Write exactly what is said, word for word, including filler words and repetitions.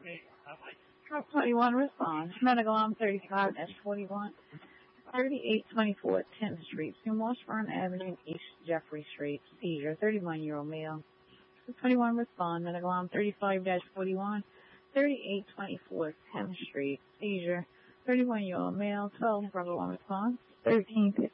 Truck twenty-one response. Medical arm thirty-five dash forty-one. thirty-eight twenty-four tenth Street, New Washburn Avenue, East Jeffrey Street. Seizure, thirty-one-year-old male. twenty-one respond. Medical arm thirty-five dash forty-one. thirty-eight twenty-four tenth Street. Seizure, thirty-one-year-old male. twelve, Bravo one response. thirteen